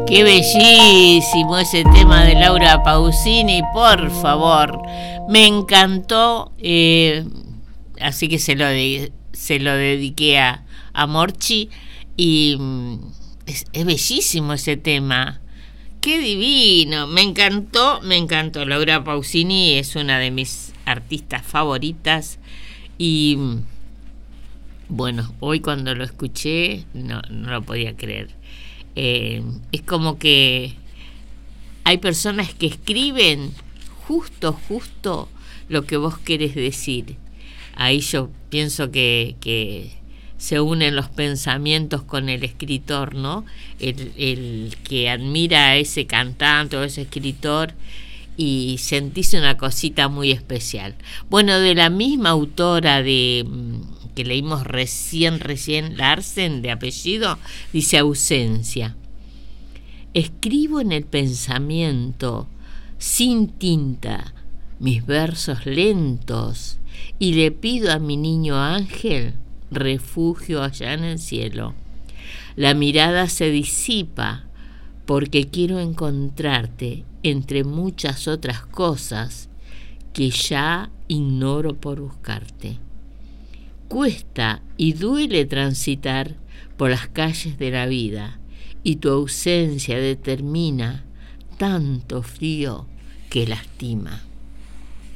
Qué bellísimo ese tema de Laura Pausini, por favor. Me encantó, así que se lo dediqué a Morchi y es bellísimo ese tema. Qué divino, me encantó. Laura Pausini es una de mis artistas favoritas y bueno, hoy cuando lo escuché no lo podía creer. Es como que hay personas que escriben justo lo que vos querés decir. Ahí yo pienso que se unen los pensamientos con el escritor, ¿no? El que admira a ese cantante o ese escritor y sentís una cosita muy especial. Bueno, de la misma autora que leímos recién, Larsen, de apellido, dice Ausencia. Escribo en el pensamiento, sin tinta, mis versos lentos, y le pido a mi niño ángel refugio allá en el cielo. La mirada se disipa porque quiero encontrarte entre muchas otras cosas que ya ignoro por buscarte. Cuesta y duele transitar por las calles de la vida y tu ausencia determina tanto frío que lastima.